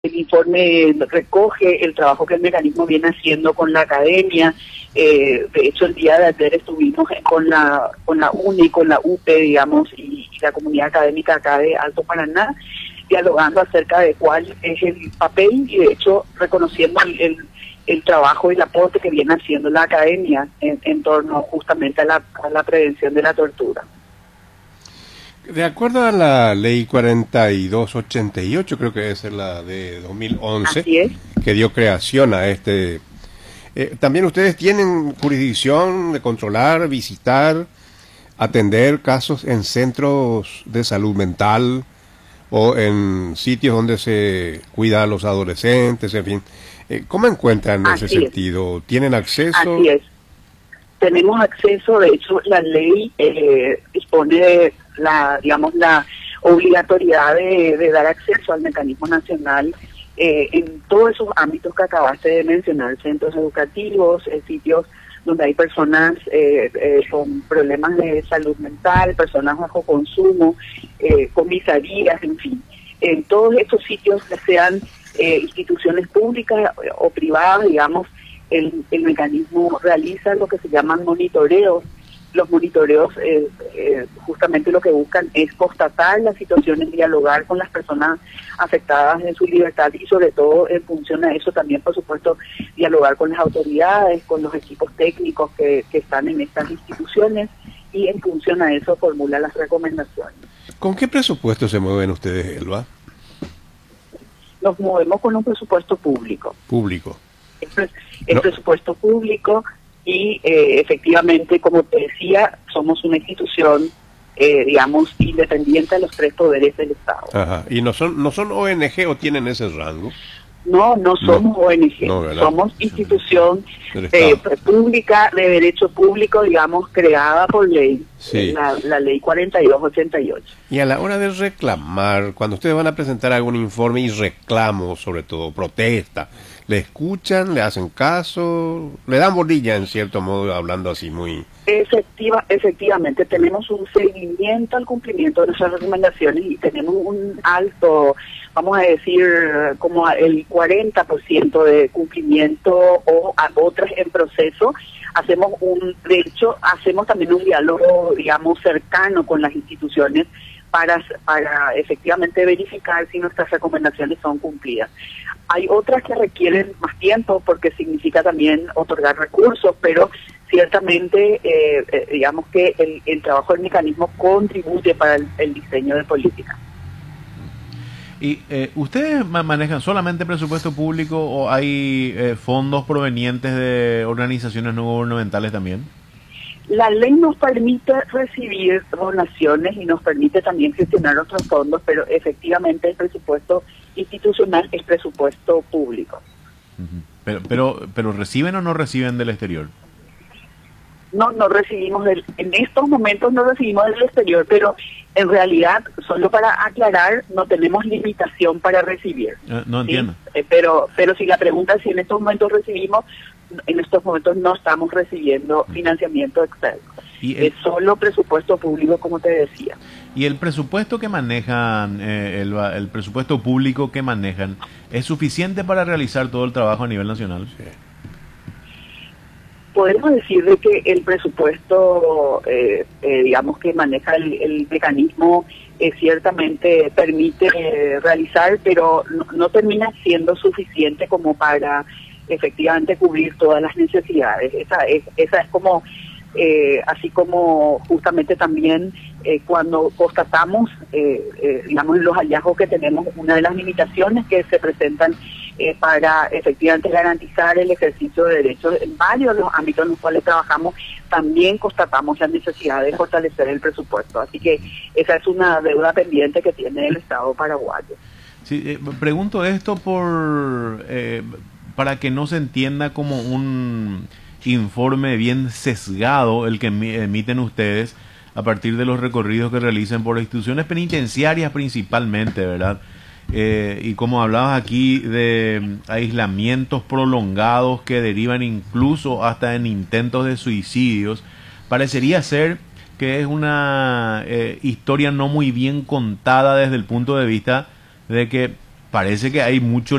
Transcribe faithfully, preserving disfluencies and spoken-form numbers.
El informe recoge el trabajo que el mecanismo viene haciendo con la academia. Eh, de hecho, el día de ayer estuvimos con la con la U N E, con la U P E, digamos, y, y la comunidad académica acá de Alto Paraná, dialogando acerca de cuál es el papel y, de hecho, reconociendo el, el, el trabajo y el aporte que viene haciendo la academia en, en torno justamente a la, a la prevención de la tortura. De acuerdo a la ley cuarenta y dos ochenta y ocho, creo que es la de dos mil once, Así es. que dio creación a este... Eh, también ustedes tienen jurisdicción de controlar, visitar, atender casos en centros de salud mental o en sitios donde se cuida a los adolescentes, en fin. Eh, ¿Cómo encuentran en ese sentido? ¿Tienen acceso? Así es. Tenemos acceso, de hecho, la ley eh, dispone de la, digamos, la obligatoriedad de, de dar acceso al mecanismo nacional eh, en todos esos ámbitos que acabaste de mencionar, centros educativos, eh, sitios donde hay personas eh, eh, con problemas de salud mental, personas bajo consumo, eh, comisarías, en fin. En todos estos sitios, que sean eh, instituciones públicas o privadas, digamos, el, el mecanismo realiza lo que se llaman monitoreos. Los monitoreos eh, eh, justamente lo que buscan es constatar las situaciones, dialogar con las personas afectadas en su libertad y, sobre todo, en función a eso también, por supuesto, dialogar con las autoridades, con los equipos técnicos que, que están en estas instituciones, y en función a eso formula las recomendaciones. ¿Con qué presupuesto se mueven ustedes, Elba? Nos movemos con un presupuesto público. Público. El, pre el no. presupuesto público. Y eh, efectivamente, como te decía, somos una institución, eh, digamos, independiente de los tres poderes del Estado. Ajá. ¿Y no son no son O N G o tienen ese rango? No, no somos no, O N G, no, somos institución eh, pública, de derecho público, digamos, creada por ley, sí. la, la ley cuarenta y dos ochenta y ocho. Y a la hora de reclamar, cuando ustedes van a presentar algún informe y reclamo, sobre todo protesta, ¿le escuchan, le hacen caso, le dan bolilla en cierto modo, hablando así muy...? Efectiva, efectivamente, tenemos un seguimiento al cumplimiento de nuestras recomendaciones y tenemos un alto, vamos a decir, como el cuarenta por ciento de cumplimiento, o a otras en proceso. Hacemos un, de hecho, hacemos también un diálogo, digamos, cercano con las instituciones para, para efectivamente verificar si nuestras recomendaciones son cumplidas. Hay otras que requieren más tiempo porque significa también otorgar recursos, pero ciertamente, eh, eh, digamos que el, el trabajo del mecanismo contribuye para el, el diseño de política. ¿Y eh, ustedes manejan solamente presupuesto público o hay eh, fondos provenientes de organizaciones no gubernamentales también? La ley nos permite recibir donaciones y nos permite también gestionar otros fondos, pero efectivamente el presupuesto institucional es presupuesto público. Uh-huh. Pero, pero, pero ¿reciben o no reciben del exterior? No, no recibimos, del, en estos momentos no recibimos del exterior, pero en realidad, solo para aclarar, no tenemos limitación para recibir. Uh, no entiendo. ¿Sí? Eh, pero, pero si la pregunta es si en estos momentos recibimos, en estos momentos no estamos recibiendo financiamiento externo. ¿Y el, es solo presupuesto público, como te decía? ¿Y el presupuesto que manejan, eh, el, el presupuesto público que manejan, es suficiente para realizar todo el trabajo a nivel nacional? Sí. Podemos decir de que el presupuesto, eh, eh, digamos, que maneja el, el mecanismo, eh, ciertamente permite eh, realizar, pero no, no termina siendo suficiente como para efectivamente cubrir todas las necesidades. Esa es, esa es como, eh, así como justamente también eh, cuando constatamos, eh, eh, digamos, los hallazgos que tenemos, una de las limitaciones que se presentan Eh, para efectivamente garantizar el ejercicio de derechos en varios de los ámbitos en los cuales trabajamos, también constatamos la necesidad de fortalecer el presupuesto. Así que esa es una deuda pendiente que tiene el Estado paraguayo. Sí, eh, pregunto esto por eh, para que no se entienda como un informe bien sesgado el que emiten ustedes a partir de los recorridos que realicen por instituciones penitenciarias principalmente, ¿verdad? Eh, y como hablabas aquí de aislamientos prolongados que derivan incluso hasta en intentos de suicidios, parecería ser que es una eh, historia no muy bien contada desde el punto de vista de que parece que hay mucho